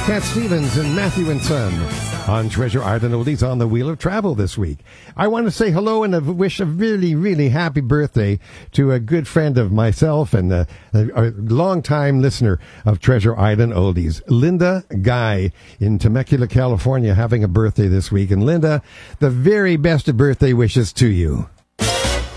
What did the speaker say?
Cat Stevens and Matthew and Son on Treasure Island Oldies on the Wheel of Travel this week. I want to say hello and wish a really, really happy birthday to a good friend of myself and a long-time listener of Treasure Island Oldies, Linda Guy in Temecula, California, having a birthday this week. And Linda, the very best of birthday wishes to you.